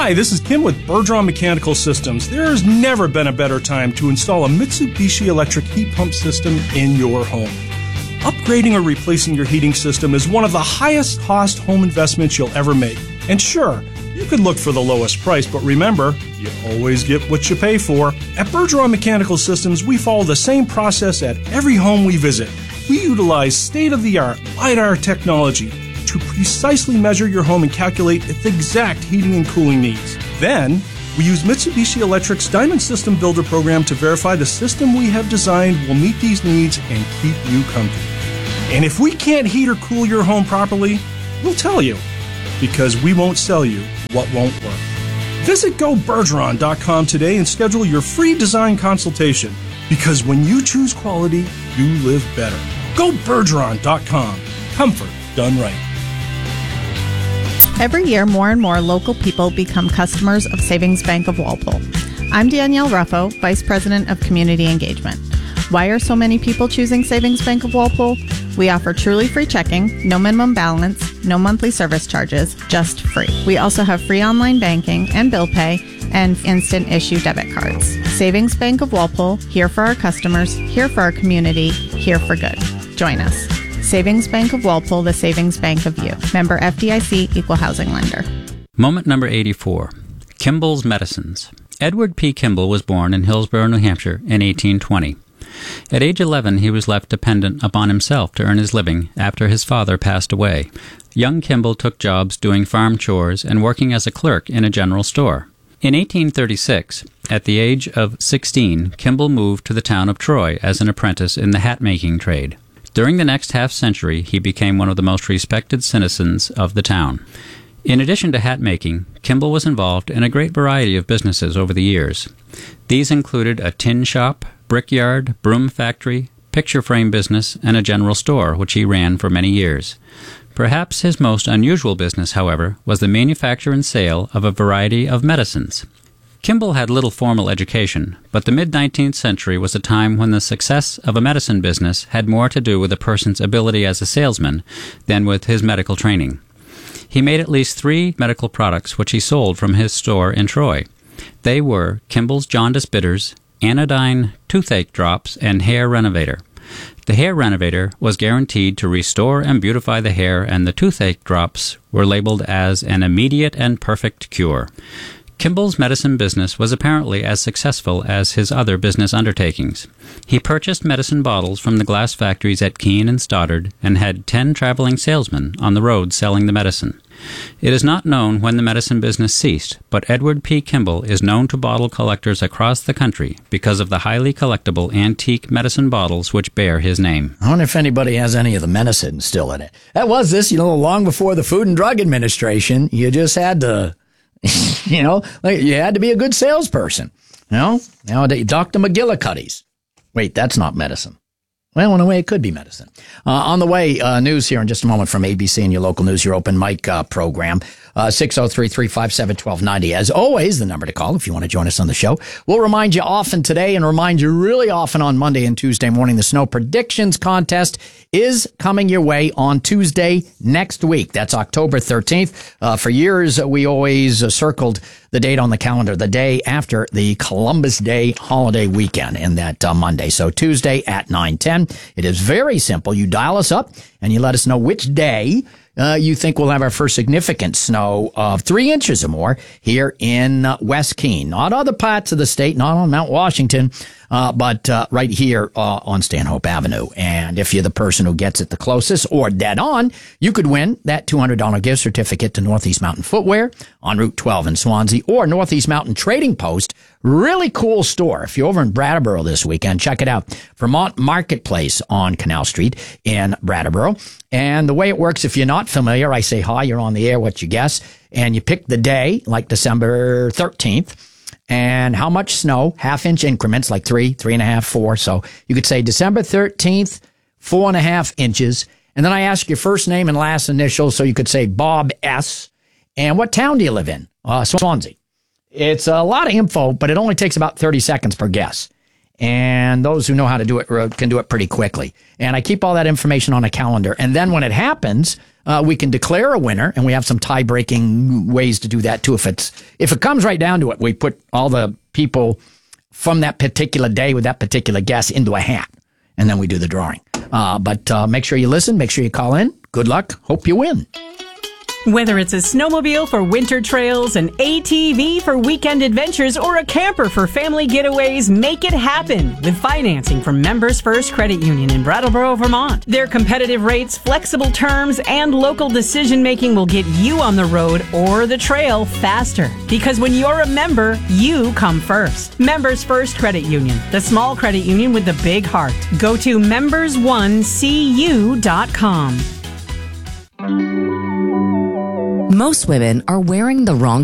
Hi, this is Kim with Bergeron Mechanical Systems. There has never been a better time to install a Mitsubishi electric heat pump system in your home. Upgrading or replacing your heating system is one of the highest cost home investments you'll ever make. And sure, you could look for the lowest price, but remember, you always get what you pay for. At Bergeron Mechanical Systems, we follow the same process at every home we visit. We utilize state-of-the-art LiDAR technology to precisely measure your home and calculate its exact heating and cooling needs. Then, we use Mitsubishi Electric's Diamond System Builder program to verify the system we have designed will meet these needs and keep you comfy. And if we can't heat or cool your home properly, we'll tell you, because we won't sell you what won't work. Visit GoBergeron.com today and schedule your free design consultation, because when you choose quality, you live better. GoBergeron.com. Comfort done right. Every year, more and more local people become customers of Savings Bank of Walpole. I'm Danielle Ruffo, Vice President of Community Engagement. Why are so many people choosing Savings Bank of Walpole? We offer truly free checking, no minimum balance, no monthly service charges, just free. We also have free online banking and bill pay and instant issue debit cards. Savings Bank of Walpole, here for our customers, here for our community, here for good. Join us. Savings Bank of Walpole, the savings bank of you. Member FDIC, Equal Housing Lender. Moment number 84. Kimball's Medicines. Edward P. Kimball was born in Hillsborough, New Hampshire in 1820. At age 11, he was left dependent upon himself to earn his living after his father passed away. Young Kimball took jobs doing farm chores and working as a clerk in a general store. In 1836, at the age of 16, Kimball moved to the town of Troy as an apprentice in the hat-making trade. During the next half-century, he became one of the most respected citizens of the town. In addition to hat-making, Kimball was involved in a great variety of businesses over the years. These included a tin shop, brickyard, broom factory, picture frame business, and a general store, which he ran for many years. Perhaps his most unusual business, however, was the manufacture and sale of a variety of medicines. Kimball had little formal education, but the mid-19th century was a time when the success of a medicine business had more to do with a person's ability as a salesman than with his medical training. He made at least 3 medical products which he sold from his store in Troy. They were Kimball's Jaundice Bitters, Anodyne Toothache Drops, and Hair Renovator. The Hair Renovator was guaranteed to restore and beautify the hair, and the Toothache Drops were labeled as an immediate and perfect cure. Kimball's medicine business was apparently as successful as his other business undertakings. He purchased medicine bottles from the glass factories at Keene and Stoddard and had 10 traveling salesmen on the road selling the medicine. It is not known when the medicine business ceased, but Edward P. Kimball is known to bottle collectors across the country because of the highly collectible antique medicine bottles which bear his name. I wonder if anybody has any of the medicine still in it. That was this, long before the Food and Drug Administration. You just had to... you had to be a good salesperson. Nowadays, Dr. McGillicuddy's. Wait, that's not medicine. Well, in a way, it could be medicine. On the way, news here in just a moment from ABC and your local news, your open mic program, 603-357-1290. As always, the number to call if you want to join us on the show. We'll remind you often today and remind you really often on Monday and Tuesday morning. The Snow Predictions Contest is coming your way on Tuesday next week. That's October 13th. For years, we always circled the date on the calendar, the day after the Columbus Day holiday weekend in that Monday. So Tuesday at 9:10. It is very simple. You dial us up and you let us know which day you think we'll have our first significant snow of 3 inches or more here in West Keene. Not other parts of the state, not on Mount Washington, but right here on Stanhope Avenue. And if you're the person who gets it the closest or dead on, you could win that $200 gift certificate to Northeast Mountain Footwear on Route 12 in Swansea or Northeast Mountain Trading Post. Really cool store. If you're over in Brattleboro this weekend, check it out. Vermont Marketplace on Canal Street in Brattleboro. And the way it works, if you're not familiar, I say hi, you're on the air, what you guess, and you pick the day, like December 13th, and how much snow, half-inch increments, like 3, 3.5, 4. So you could say December 13th, 4.5 inches. And then I ask your first name and last initial, so you could say Bob S. And what town do you live in? Swansea. It's a lot of info, but it only takes about 30 seconds per guess. And those who know how to do it can do it pretty quickly. And I keep all that information on a calendar. And then when it happens, we can declare a winner, and we have some tie-breaking ways to do that too. If it comes right down to it, we put all the people from that particular day with that particular guess into a hat, and then we do the drawing. But make sure you listen. Make sure you call in. Good luck. Hope you win. Whether it's a snowmobile for winter trails, an ATV for weekend adventures, or a camper for family getaways, make it happen with financing from Members First Credit Union in Brattleboro, Vermont. Their competitive rates, flexible terms, and local decision-making will get you on the road or the trail faster. Because when you're a member, you come first. Members First Credit Union, the small credit union with the big heart. Go to members1cu.com. Most women are wearing the wrong